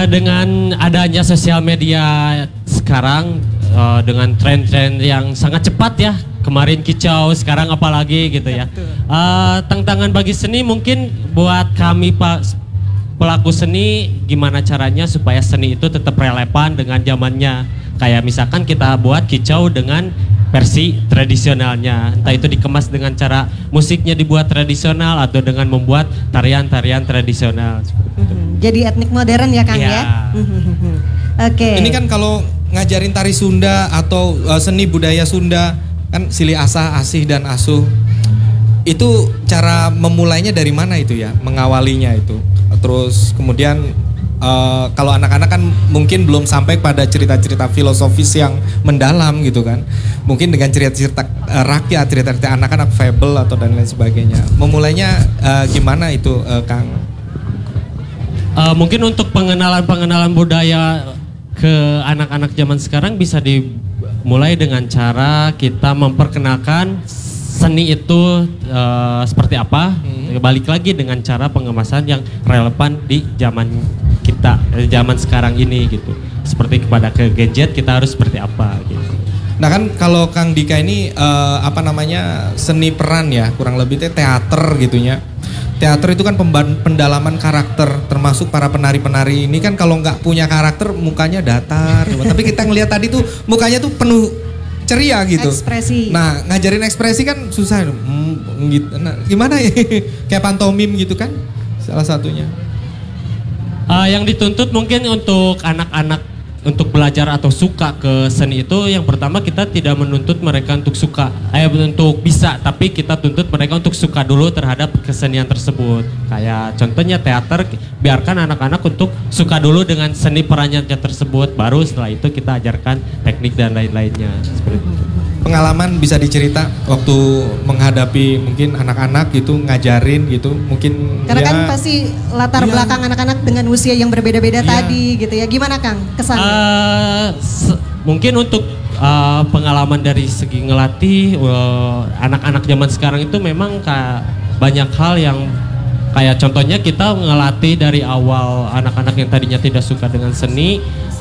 Dengan adanya sosial media sekarang, dengan tren-tren yang sangat cepat ya, kemarin kicau, sekarang apalagi gitu ya. Tantangan bagi seni mungkin buat kami pelaku seni, gimana caranya supaya seni itu tetap relevan dengan zamannya. Kayak misalkan kita buat kicau dengan versi tradisionalnya, entah itu dikemas dengan cara musiknya dibuat tradisional atau dengan membuat tarian-tarian tradisional. Jadi etnik modern ya Kang ya? Oke. Ini kan kalau ngajarin tari Sunda atau seni budaya Sunda, kan silih asah, asih dan asuh. Itu cara memulainya dari mana itu ya, mengawalinya itu. Terus kemudian kalau anak-anak kan mungkin belum sampai pada cerita-cerita filosofis yang mendalam gitu kan. Mungkin dengan cerita-cerita rakyat, cerita-cerita anak-anak, fable atau dan lain sebagainya. Memulainya gimana itu Kang? Mungkin untuk pengenalan budaya ke anak-anak zaman sekarang bisa dimulai dengan cara kita memperkenalkan seni itu seperti apa. Balik lagi dengan cara pengemasan yang relevan di zaman kita, zaman sekarang ini gitu. Seperti kepada ke gadget kita harus seperti apa gitu. Nah kan kalau Kang Dika ini seni peran ya, kurang lebih teater gitunya. Teater itu kan pendalaman karakter, termasuk para penari-penari ini kan kalau nggak punya karakter mukanya datar. Tapi kita ngelihat tadi tuh mukanya tuh penuh ceria gitu. Ekspresi. Nah ngajarin ekspresi kan susah. Gitu. Nah, gimana ya? Kayak pantomim gitu kan salah satunya. Yang dituntut mungkin untuk anak-anak untuk belajar atau suka ke seni itu, yang pertama kita tidak menuntut mereka untuk suka, untuk bisa, tapi kita tuntut mereka untuk suka dulu terhadap kesenian tersebut. Kayak contohnya teater, biarkan anak-anak untuk suka dulu dengan seni perannya tersebut, baru setelah itu kita ajarkan teknik dan lain-lainnya. Seperti itu. Pengalaman bisa dicerita waktu menghadapi mungkin anak-anak gitu, ngajarin gitu, mungkin karena kan pasti latar belakang anak-anak dengan usia yang berbeda-beda tadi gitu ya. Gimana Kang kesannya? Mungkin untuk pengalaman dari segi ngelatih anak-anak zaman sekarang itu memang banyak hal yang kayak contohnya kita ngelatih dari awal anak-anak yang tadinya tidak suka dengan seni,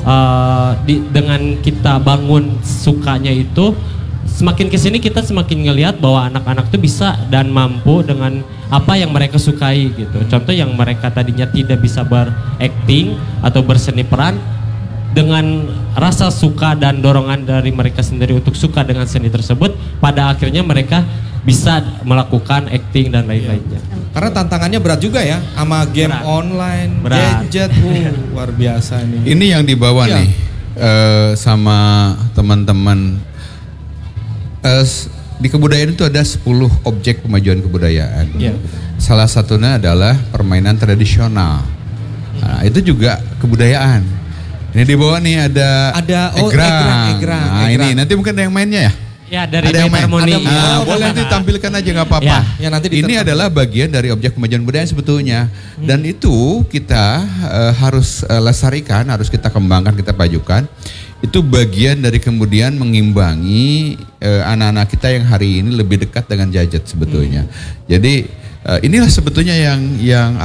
dengan kita bangun sukanya itu, semakin kesini kita semakin ngelihat bahwa anak-anak tuh bisa dan mampu dengan apa yang mereka sukai gitu. Contoh yang mereka tadinya tidak bisa berakting atau berseni peran, dengan rasa suka dan dorongan dari mereka sendiri untuk suka dengan seni tersebut, pada akhirnya mereka bisa melakukan acting dan lain-lainnya. Karena tantangannya berat juga ya, sama game online, gadget, luar biasa nih. Ini yang dibawa nih sama teman-teman. Di kebudayaan itu ada 10 objek pemajuan kebudayaan. Salah satunya adalah permainan tradisional. Nah, itu juga kebudayaan. Ini di bawah nih ada egrang. Nah, ini nanti mungkin ada yang mainnya ya? Ya, dari ada yang main. harmoni. Boleh nanti tampilkan aja nggak apa-apa. Ya, nanti ini adalah bagian dari objek pemajuan budaya sebetulnya. Dan itu kita harus lestarikan, harus kita kembangkan, kita pajukan. Itu bagian dari kemudian mengimbangi anak-anak kita yang hari ini lebih dekat dengan gadget sebetulnya. Jadi inilah sebetulnya yang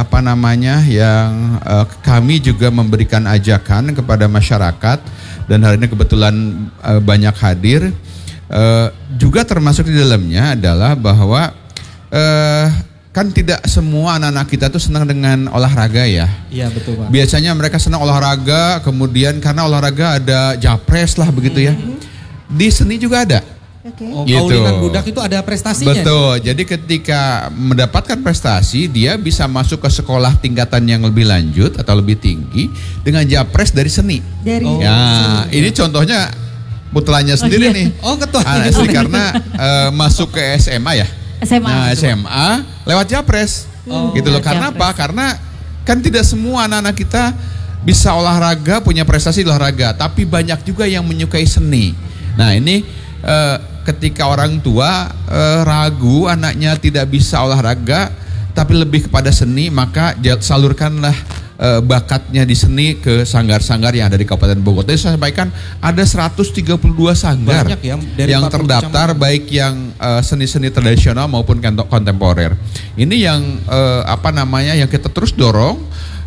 kami juga memberikan ajakan kepada masyarakat, dan hari ini kebetulan banyak hadir. Juga termasuk di dalamnya adalah bahwa kan tidak semua anak-anak kita tuh senang dengan olahraga ya. Iya betul Pak. Biasanya mereka senang olahraga, kemudian karena olahraga ada japres lah begitu ya. Di seni juga ada. Gitu. Kaulinan budak itu ada prestasinya. Betul. Jadi ketika mendapatkan prestasi, dia bisa masuk ke sekolah tingkatan yang lebih lanjut atau lebih tinggi dengan japres dari seni. Ini contohnya putranya sendiri nih. Ketuanya karena masuk ke SMA ya. SMA lewat japres. Gitu loh. Karena apa? Karena kan tidak semua anak-anak kita bisa olahraga, punya prestasi di olahraga, tapi banyak juga yang menyukai seni. Nah, ini ketika orang tua ragu anaknya tidak bisa olahraga tapi lebih kepada seni, maka salurkanlah bakatnya di seni ke sanggar-sanggar yang ada di Kabupaten Bogor. Tadi saya sampaikan ada 132 sanggar ya, yang terdaftar, baik yang seni-seni tradisional maupun kontemporer. Ini yang yang kita terus dorong